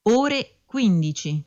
ore 15.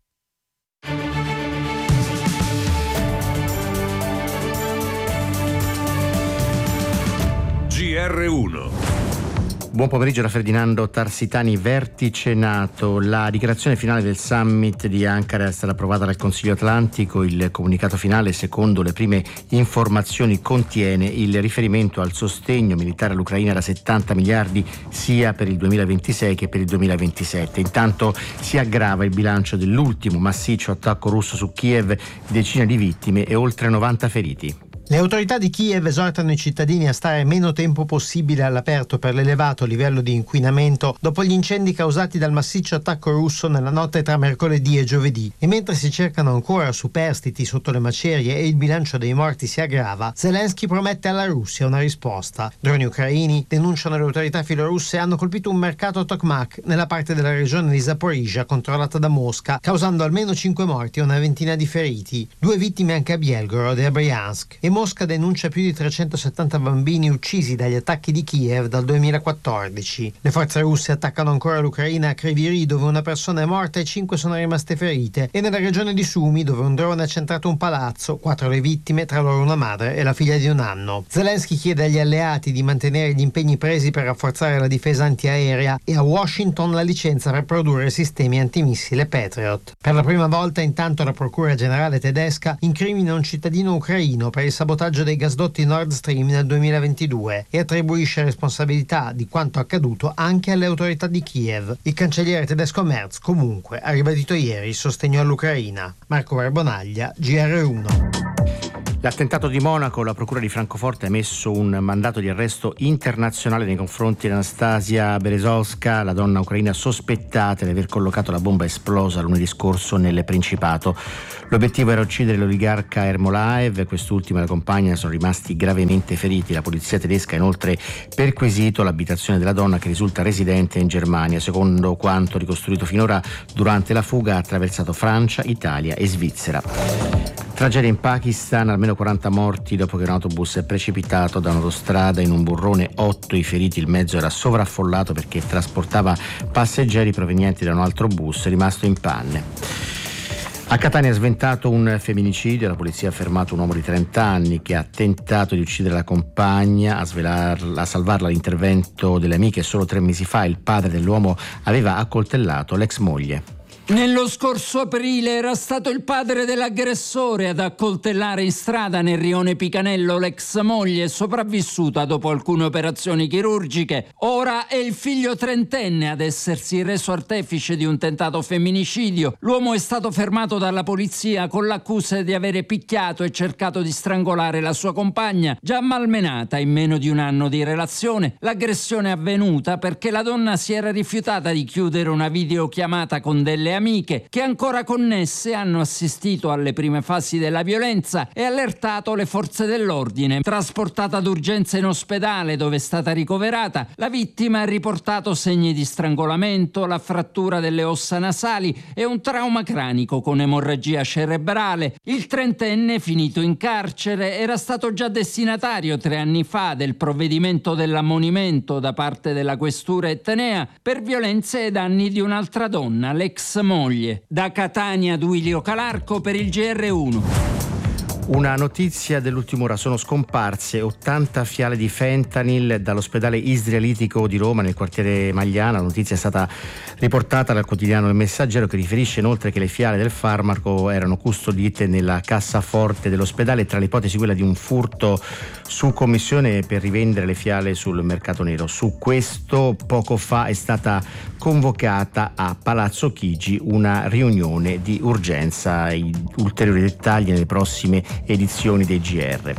GR1. Buon pomeriggio da Ferdinando Tarsitani, vertice NATO. La dichiarazione finale del summit di Ankara è stata approvata dal Consiglio Atlantico. Il comunicato finale, secondo le prime informazioni, contiene il riferimento al sostegno militare all'Ucraina da 70 miliardi sia per il 2026 che per il 2027. Intanto si aggrava il bilancio dell'ultimo massiccio attacco russo su Kiev, decine di vittime e oltre 90 feriti. Le autorità di Kiev esortano i cittadini a stare meno tempo possibile all'aperto per l'elevato livello di inquinamento dopo gli incendi causati dal massiccio attacco russo nella notte tra mercoledì e giovedì. E mentre si cercano ancora superstiti sotto le macerie e il bilancio dei morti si aggrava, Zelensky promette alla Russia una risposta. Droni ucraini, denunciano le autorità filorusse, hanno colpito un mercato a Tokmak nella parte della regione di Zaporizhia controllata da Mosca, causando almeno 5 morti e una ventina di feriti. 2 vittime anche a Belgorod e a Bryansk. E Mosca denuncia più di 370 bambini uccisi dagli attacchi di Kiev dal 2014. Le forze russe attaccano ancora l'Ucraina a Kryvyi, dove una persona è morta e 5 sono rimaste ferite, e nella regione di Sumy, dove un drone ha centrato un palazzo, 4 le vittime, tra loro una madre e la figlia di 1 anno. Zelensky chiede agli alleati di mantenere gli impegni presi per rafforzare la difesa antiaerea e a Washington la licenza per produrre sistemi antimissile Patriot. Per la prima volta, intanto, la Procura Generale tedesca incrimina un cittadino ucraino per il sabotaggio dei gasdotti Nord Stream nel 2022 e attribuisce responsabilità di quanto accaduto anche alle autorità di Kiev. Il cancelliere tedesco Merz comunque ha ribadito ieri il sostegno all'Ucraina. Marco Verbonaglia, GR1. L'attentato di Monaco, la procura di Francoforte ha emesso un mandato di arresto internazionale nei confronti di Anastasia Berezovska, la donna ucraina sospettata di aver collocato la bomba esplosa lunedì scorso nel Principato. L'obiettivo era uccidere l'oligarca Ermolaev, quest'ultima e la compagna sono rimasti gravemente feriti. La polizia tedesca ha inoltre perquisito l'abitazione della donna, che risulta residente in Germania. Secondo quanto ricostruito finora, durante la fuga ha attraversato Francia, Italia e Svizzera. Tragedia in Pakistan, almeno 40 morti dopo che un autobus è precipitato da un'autostrada in un burrone, 8 i feriti. Il mezzo era sovraffollato perché trasportava passeggeri provenienti da un altro bus rimasto in panne. A Catania è sventato un femminicidio. La polizia ha fermato un uomo di 30 anni che ha tentato di uccidere la compagna. A salvarla l'intervento delle amiche. Solo 3 mesi fa il padre dell'uomo aveva accoltellato l'ex moglie. Nello scorso aprile era stato il padre dell'aggressore ad accoltellare in strada nel rione Picanello l'ex moglie sopravvissuta dopo alcune operazioni chirurgiche. Ora è il figlio trentenne ad essersi reso artefice di un tentato femminicidio. L'uomo è stato fermato dalla polizia con l'accusa di avere picchiato e cercato di strangolare la sua compagna, già malmenata in meno di 1 anno di relazione. L'aggressione è avvenuta perché la donna si era rifiutata di chiudere una videochiamata con delle amiche che, ancora connesse, hanno assistito alle prime fasi della violenza e allertato le forze dell'ordine. Trasportata d'urgenza in ospedale, dove è stata ricoverata, la vittima ha riportato segni di strangolamento, la frattura delle ossa nasali e un trauma cranico con emorragia cerebrale. Il trentenne, finito in carcere, era stato già destinatario 3 anni fa del provvedimento dell'ammonimento da parte della questura etnea per violenze ai danni di un'altra donna, l'ex moglie. Da Catania, Duilio Calarco per il GR1. Una notizia dell'ultima ora: sono scomparse 80 fiale di fentanyl dall'ospedale israelitico di Roma nel quartiere Magliana. La notizia è stata riportata dal quotidiano Il Messaggero, che riferisce inoltre che le fiale del farmaco erano custodite nella cassaforte dell'ospedale, tra le ipotesi quella di un furto su commissione per rivendere le fiale sul mercato nero. Su questo poco fa è stata convocata a Palazzo Chigi una riunione di urgenza. I ulteriori dettagli nelle prossime edizioni dei GR.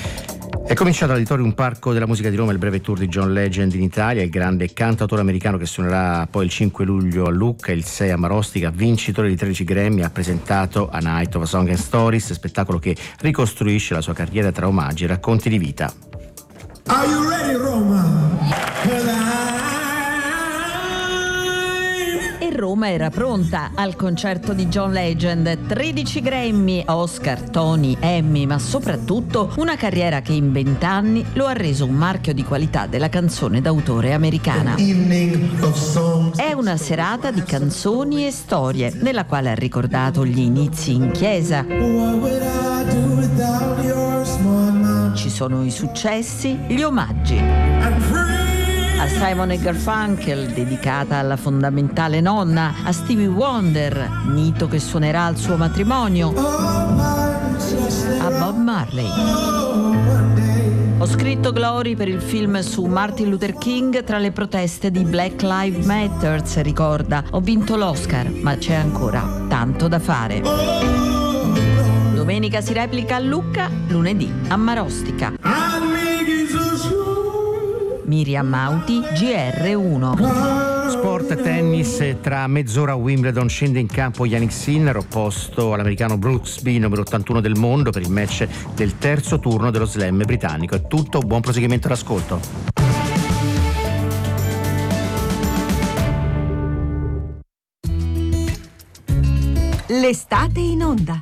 È cominciato all'Auditorium Parco della Musica di Roma il breve tour di John Legend in Italia, il grande cantautore americano che suonerà poi il 5 luglio a Lucca, il 6 a Marostica, vincitore di 13 Grammy, ha presentato A Night of a Song and Stories, spettacolo che ricostruisce la sua carriera tra omaggi e racconti di vita. Are you ready, Roma? Roma era pronta al concerto di John Legend. 13 Grammy, Oscar, Tony, Emmy, ma soprattutto una carriera che in 20 anni lo ha reso un marchio di qualità della canzone d'autore americana. È una serata di canzoni e storie, nella quale ha ricordato gli inizi in chiesa. Ci sono i successi, gli omaggi. A Simon & Garfunkel, dedicata alla fondamentale nonna, a Stevie Wonder, mito che suonerà al suo matrimonio, a Bob Marley. Ho scritto Glory per il film su Martin Luther King tra le proteste di Black Lives Matter, ricorda. Ho vinto l'Oscar, ma c'è ancora tanto da fare. Domenica si replica a Lucca, lunedì a Marostica. Miriam Mauti, GR1. Sport, tennis, tra mezz'ora a Wimbledon scende in campo Jannik Sinner, opposto all'americano Brooksby, numero 81 del mondo, per il match del terzo turno dello slam britannico. È tutto, buon proseguimento d'ascolto. L'estate in onda.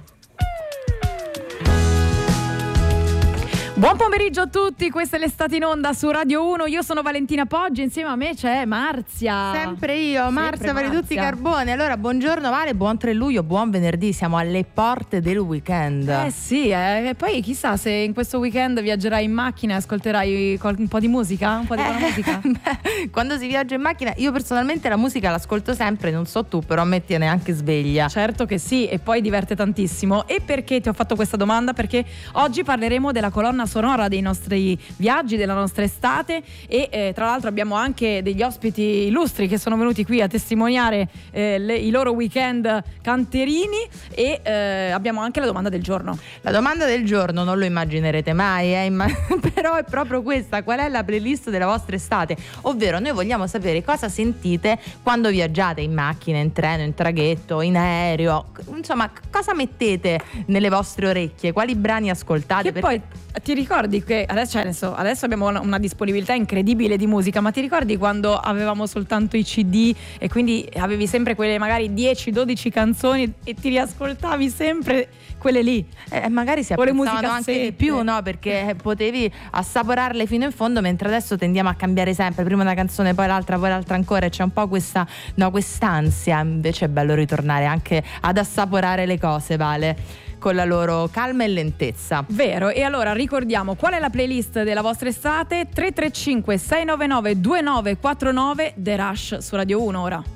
Buon pomeriggio a tutti, questa è l'Estate in onda su Radio 1, io sono Valentina Poggi, insieme a me c'è Marzia. Sempre io, Marzia Marituzzi Carbone. Allora, buongiorno Vale, buon 3 luglio, buon venerdì, siamo alle porte del weekend. Sì, e poi chissà se in questo weekend viaggerai in macchina e ascolterai un po' di musica, un po' di buona musica. Quando si viaggia in macchina, io personalmente la musica l'ascolto sempre, non so tu, però a me tiene anche sveglia. Certo che sì, e poi diverte tantissimo. E perché ti ho fatto questa domanda? Perché oggi parleremo della colonna sonora dei nostri viaggi, della nostra estate, e tra l'altro abbiamo anche degli ospiti illustri che sono venuti qui a testimoniare i loro weekend canterini, e abbiamo anche la domanda del giorno. La domanda del giorno non lo immaginerete mai, però è proprio questa: qual è la playlist della vostra estate? Ovvero, noi vogliamo sapere cosa sentite quando viaggiate in macchina, in treno, in traghetto, in aereo, insomma cosa mettete nelle vostre orecchie, quali brani ascoltate. Che poi ti ricordi che adesso abbiamo una disponibilità incredibile di musica, ma ti ricordi quando avevamo soltanto i CD e quindi avevi sempre quelle magari 10-12 canzoni e ti riascoltavi sempre quelle lì? Magari si apprezzavano anche di più, no? Perché potevi assaporarle fino in fondo, mentre adesso tendiamo a cambiare sempre, prima una canzone poi l'altra ancora, e c'è un po' quest'ansia. Invece è bello ritornare anche ad assaporare le cose, Vale, con la loro calma e lentezza. Vero, e allora ricordiamo qual è la playlist della vostra estate: 335 699 2949, The Rush su Radio 1 ora.